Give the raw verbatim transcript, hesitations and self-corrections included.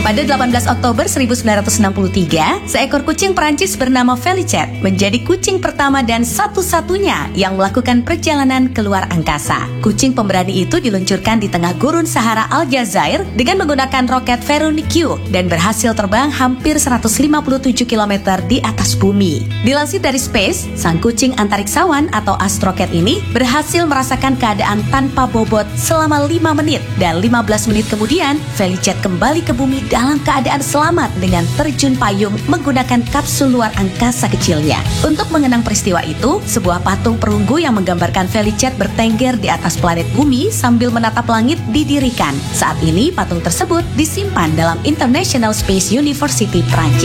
Pada delapan belas Oktober seribu sembilan ratus enam puluh tiga, seekor kucing Perancis bernama Felicet menjadi kucing pertama dan satu-satunya yang melakukan perjalanan keluar angkasa. Kucing pemberani itu diluncurkan di tengah gurun Sahara Aljazair dengan menggunakan roket Veronikio dan berhasil terbang hampir seratus lima puluh tujuh kilometer di atas bumi. Dilansir dari Space, sang kucing antariksawan atau astrocat ini berhasil merasakan keadaan tanpa bobot selama lima menit dan lima belas menit kemudian Felicet kembali ke bumi dalam keadaan selamat dengan terjun payung menggunakan kapsul luar angkasa kecilnya. Untuk mengenang peristiwa itu, sebuah patung perunggu yang menggambarkan Felicet bertengger di atas planet bumi sambil menatap langit didirikan. Saat ini patung tersebut disimpan dalam International Space University Perancis.